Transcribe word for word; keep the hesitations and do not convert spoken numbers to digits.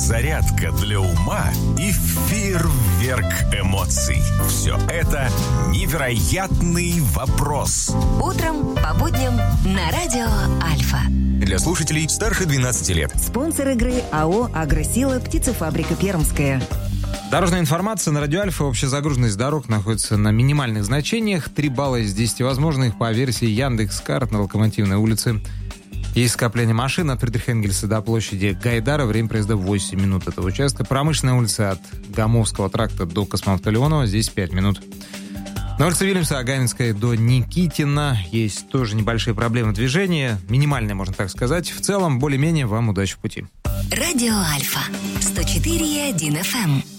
зарядка для ума и фейерверк эмоций. Все это «Невероятный вопрос». Утром по будням на радио Альфа. Для слушателей старше двенадцати лет. Спонсор игры АО «Агросила», птицефабрика «Пермская». Дорожная информация на радио Альфа. Общая загруженность дорог находится на минимальных значениях. три балла из десяти возможных по версии Яндекс.Карт на Локомотивной улице. Есть скопление машин от Фридриха Энгельса до площади Гайдара. Время проезда восемь минут этого участка. Промышленная улица от Гомовского тракта до Космонавта Леонова. Здесь пять минут. На улице Вильямса Агаинской до Никитина есть тоже небольшие проблемы движения. Минимальные, можно так сказать. В целом, более-менее, вам удачи в пути. Радио Альфа. сто четыре и один эф эм.